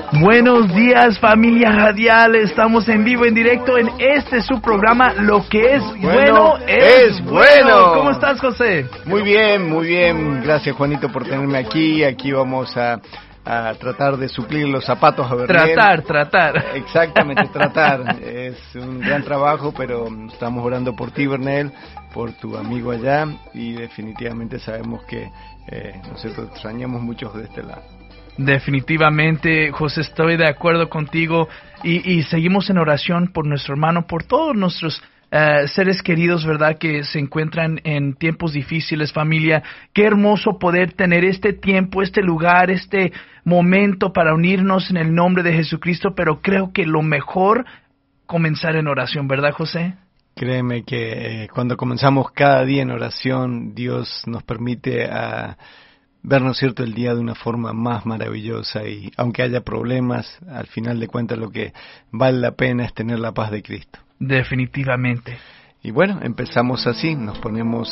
Buenos días, familia radial. Estamos en vivo, en directo en su programa Lo que es bueno es bueno. ¿Cómo estás, José? Muy bien. Gracias, Juanito, por tenerme aquí. Aquí vamos a tratar de suplir los zapatos a Bernel. Tratar. Exactamente, tratar. Es un gran trabajo, pero estamos orando por ti, Bernel, por tu amigo allá, y definitivamente sabemos que nosotros extrañamos muchos de este lado. Definitivamente, José, estoy de acuerdo contigo y seguimos en oración por nuestro hermano, por todos nuestros seres queridos, ¿verdad?, que se encuentran en tiempos difíciles, familia. Qué hermoso poder tener este tiempo, este lugar, este momento para unirnos en el nombre de Jesucristo, pero creo que lo mejor, comenzar en oración, ¿verdad, José? Créeme que cuando comenzamos cada día en oración, Dios nos permite vernos, cierto, el día de una forma más maravillosa, y aunque haya problemas, al final de cuentas lo que vale la pena es tener la paz de Cristo. Definitivamente. Y bueno, empezamos así, nos ponemos